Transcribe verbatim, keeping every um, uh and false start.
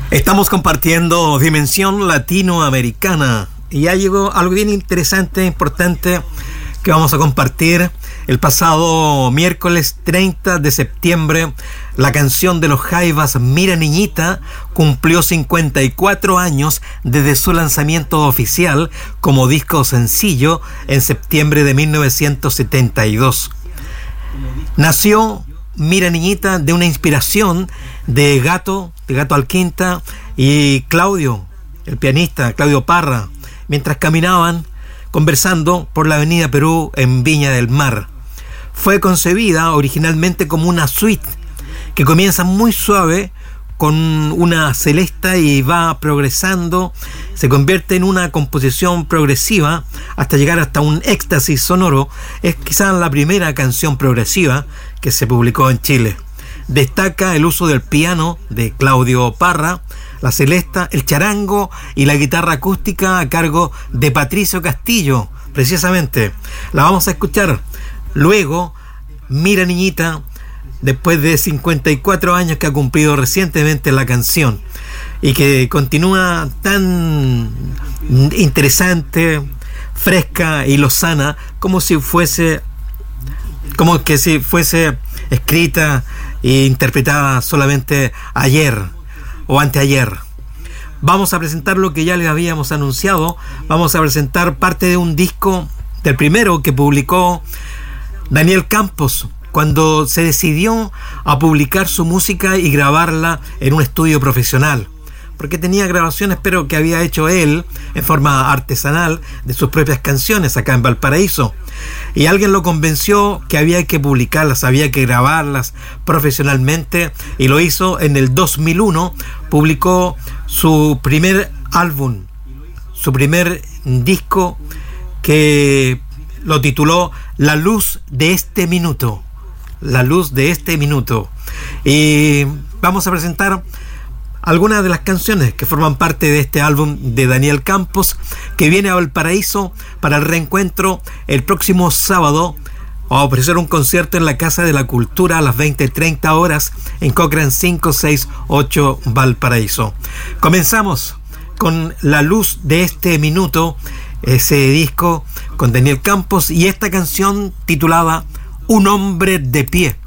Estamos compartiendo Dimensión Latinoamericana y ya llegó algo bien interesante, importante que vamos a compartir. El pasado miércoles treinta de septiembre, la canción de los Jaivas, Mira Niñita, cumplió cincuenta y cuatro años desde su lanzamiento oficial como disco sencillo en septiembre de mil novecientos setenta y dos. Nació Mira Niñita de una inspiración de Gato, de Gato Alquinta y Claudio, el pianista Claudio Parra, mientras caminaban conversando por la avenida Perú en Viña del Mar. Fue concebida originalmente como una suite que comienza muy suave con una celesta y va progresando, se convierte en una composición progresiva hasta llegar hasta un éxtasis sonoro. Es quizás la primera canción progresiva que se publicó en Chile. Destaca el uso del piano de Claudio Parra, la celesta, el charango y la guitarra acústica a cargo de Patricio Castillo, precisamente. La vamos a escuchar luego. Mira Niñita, después de cincuenta y cuatro años que ha cumplido recientemente la canción y que continúa tan interesante, fresca y lozana como si fuese como que si fuese escrita e interpretada solamente ayer o anteayer. Vamos a presentar lo que ya les habíamos anunciado. Vamos a presentar parte de un disco, del primero que publicó Daniel Campos cuando se decidió a publicar su música y grabarla en un estudio profesional, porque tenía grabaciones pero que había hecho él en forma artesanal de sus propias canciones acá en Valparaíso, y alguien lo convenció que había que publicarlas, había que grabarlas profesionalmente, y lo hizo. En el dos mil uno publicó su primer álbum, su primer disco, que lo tituló La Luz de este Minuto. La Luz de este Minuto. Y vamos a presentar algunas de las canciones que forman parte de este álbum de Daniel Campos, que viene a Valparaíso para el reencuentro el próximo sábado. Vamos a ofrecer un concierto en la Casa de la Cultura a las veinte treinta horas en Cochrane cinco seis ocho Valparaíso. Comenzamos con La Luz de este Minuto, ese disco con Daniel Campos, y esta canción titulada Un hombre de pie.